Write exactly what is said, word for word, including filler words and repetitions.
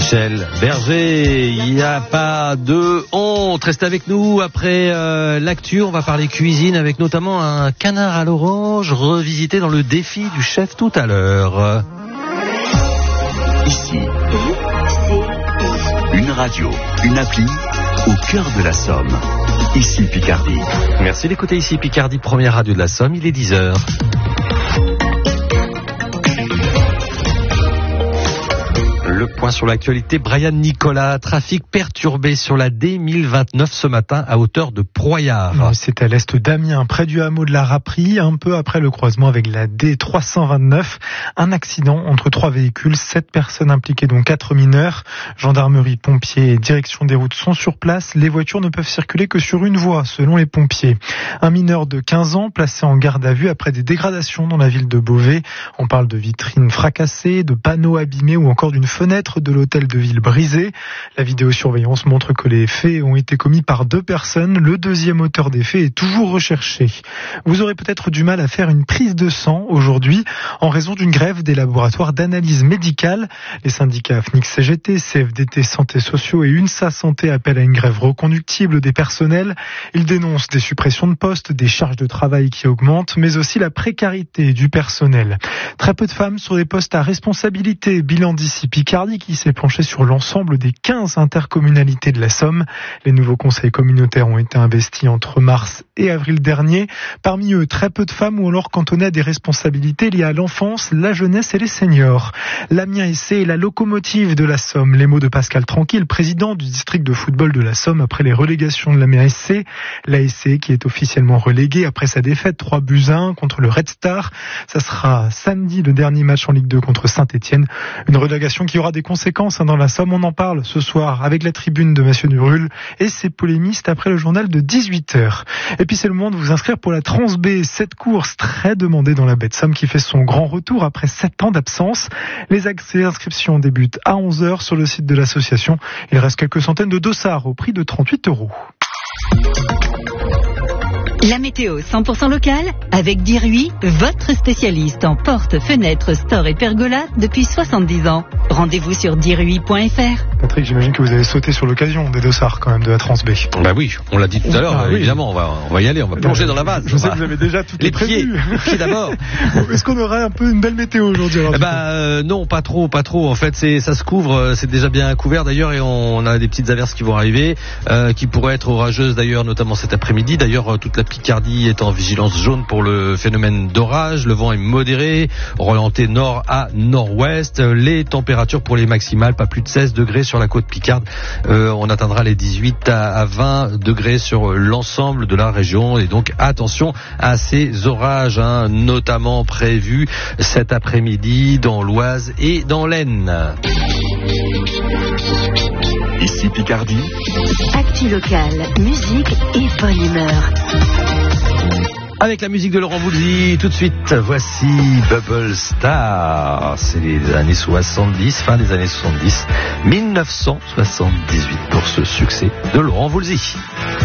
Michel Berger, il n'y a pas de honte. Restez avec nous après euh, l'actu. On va parler cuisine avec notamment un canard à l'orange revisité dans le défi du chef tout à l'heure. Ici, une radio, une appli au cœur de la Somme. Ici Picardie. Merci d'écouter Ici Picardie, première radio de la Somme. Il est dix heures. Le point sur l'actualité, Brian Nicolas, trafic perturbé sur la D mille vingt-neuf ce matin à hauteur de Proyard. C'est à l'est d'Amiens, près du hameau de la Rapperie, un peu après le croisement avec la D trois cent vingt-neuf. Un accident entre trois véhicules, sept personnes impliquées dont quatre mineurs. Gendarmerie, pompiers et direction des routes sont sur place. Les voitures ne peuvent circuler que sur une voie, selon les pompiers. Un mineur de quinze ans placé en garde à vue après des dégradations dans la ville de Beauvais. On parle de vitrines fracassées, de panneaux abîmés ou encore d'une fenêtre de l'hôtel de ville brisé. La vidéosurveillance montre que les faits ont été commis par deux personnes. Le deuxième auteur des faits est toujours recherché. Vous aurez peut-être du mal à faire une prise de sang aujourd'hui en raison d'une grève des laboratoires d'analyse médicale. Les syndicats F N I C C G T, C F D T Santé Sociaux et UNSA Santé appellent à une grève reconductible des personnels. Ils dénoncent des suppressions de postes, des charges de travail qui augmentent, mais aussi la précarité du personnel. Très peu de femmes sur des postes à responsabilité. Bilan d'ici Picardie qui s'est penché sur l'ensemble des quinze intercommunalités de la Somme. Les nouveaux conseils communautaires ont été investis entre mars et avril dernier. Parmi eux, très peu de femmes ou alors cantonnées à des responsabilités liées à l'enfance, la jeunesse et les seniors. L'Amiens S C est la locomotive de la Somme. Les mots de Pascal Tranquille, président du district de football de la Somme après les relégations de l'Amiens S C. L'A S C qui est officiellement relégué après sa défaite trois buts à un contre le Red Star. Ça sera samedi le dernier match en Ligue deux contre Saint-Etienne. Une relégation qui aura des conséquences dans la Somme. On en parle ce soir avec la tribune de Mathieu Nubrul et ses polémistes après le journal de dix-huit heures. Et puis c'est le moment de vous inscrire pour la Trans B, cette course très demandée dans la baie de Somme qui fait son grand retour après sept ans d'absence. Les inscriptions débutent à onze heures sur le site de l'association. Il reste quelques centaines de dossards au prix de trente-huit euros. La météo cent pour cent locale avec Diruy, votre spécialiste en portes, fenêtres, stores et pergolas depuis soixante-dix ans. Rendez-vous sur diruy point f r. Patrick, j'imagine que vous avez sauté sur l'occasion des dossards quand même de la Trans B. Bah oui, on l'a dit tout à l'heure, ah, oui. évidemment, on va, on va y aller, on va plonger dans la vase. Je sais va... que vous avez déjà tout les prévu. Pieds, les pieds d'abord. Est-ce qu'on aurait un peu une belle météo aujourd'hui alors, eh bah, euh, non, pas trop, pas trop. En fait, c'est, ça se couvre, c'est déjà bien couvert d'ailleurs et on a des petites averses qui vont arriver, euh, qui pourraient être orageuses d'ailleurs, notamment cet après-midi. D'ailleurs, toute la Picardie est en vigilance jaune pour le phénomène d'orage. Le vent est modéré, orienté nord à nord-ouest. Les températures pour les maximales, pas plus de seize degrés sur la côte picarde. Euh, on atteindra les dix-huit à vingt degrés sur l'ensemble de la région. Et donc, attention à ces orages, hein, notamment prévus cet après-midi dans l'Oise et dans l'Aisne. Ici Picardie. Actu locale, musique et bonne humeur. Avec la musique de Laurent Voulzy, tout de suite, voici Bubble Star. C'est les années soixante-dix, fin des années soixante-dix, mille neuf cent soixante-dix-huit pour ce succès de Laurent Voulzy.